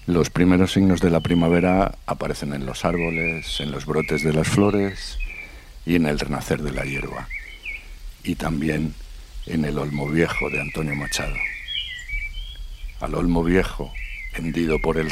Los primeros signos de la primavera aparecen en los árboles, en los brotes de las flores y en el renacer de la hierba, y también en el olmo viejo de Antonio Machado. Al olmo viejo, hendido por el